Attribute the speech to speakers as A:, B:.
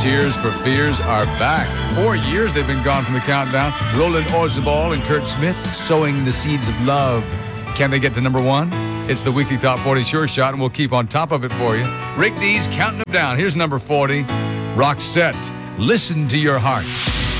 A: Tears for Fears are back. 4 years they've been gone from the countdown. Roland Orzabal and Kurt Smith, Sowing the Seeds of Love. Can they get to number one? It's the weekly Top 40 Sure Shot, and we'll keep on top of it for you. Rick Dees counting them down. Here's number 40. Roxette, Listen to Your Heart.